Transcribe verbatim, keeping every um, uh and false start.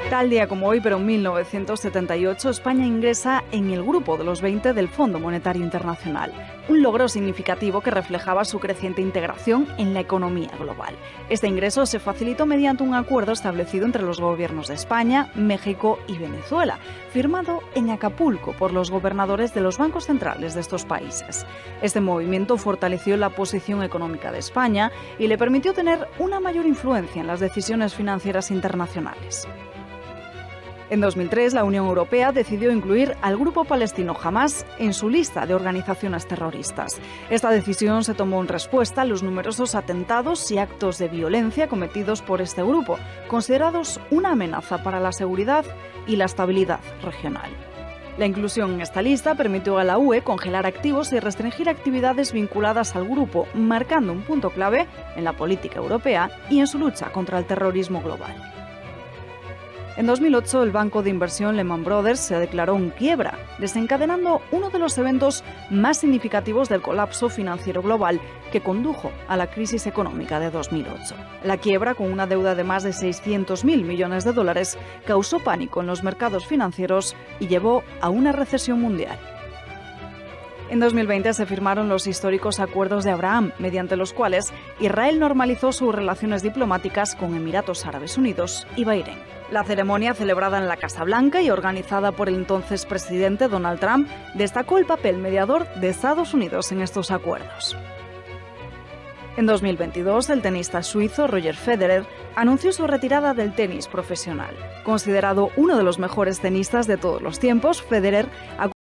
Tal día como hoy, pero en mil novecientos setenta y ocho, España ingresa en el grupo de los veinte del Fondo Monetario Internacional, un logro significativo que reflejaba su creciente integración en la economía global. Este ingreso se facilitó mediante un acuerdo establecido entre los gobiernos de España, México y Venezuela, firmado en Acapulco por los gobernadores de los bancos centrales de estos países. Este movimiento fortaleció la posición económica de España y le permitió tener una mayor influencia en las decisiones financieras internacionales. En dos mil tres, la Unión Europea decidió incluir al grupo palestino Hamás en su lista de organizaciones terroristas. Esta decisión se tomó en respuesta a los numerosos atentados y actos de violencia cometidos por este grupo, considerados una amenaza para la seguridad y la estabilidad regional. La inclusión en esta lista permitió a la U E congelar activos y restringir actividades vinculadas al grupo, marcando un punto clave en la política europea y en su lucha contra el terrorismo global. En dos mil ocho, el banco de inversión Lehman Brothers se declaró en quiebra, desencadenando uno de los eventos más significativos del colapso financiero global que condujo a la crisis económica de dos mil ocho. La quiebra, con una deuda de más de seiscientos mil millones de dólares, causó pánico en los mercados financieros y llevó a una recesión mundial. En dos mil veinte se firmaron los históricos Acuerdos de Abraham, mediante los cuales Israel normalizó sus relaciones diplomáticas con Emiratos Árabes Unidos y Bahrein. La ceremonia, celebrada en la Casa Blanca y organizada por el entonces presidente Donald Trump, destacó el papel mediador de Estados Unidos en estos acuerdos. En dos mil veintidós, el tenista suizo Roger Federer anunció su retirada del tenis profesional. Considerado uno de los mejores tenistas de todos los tiempos, Federer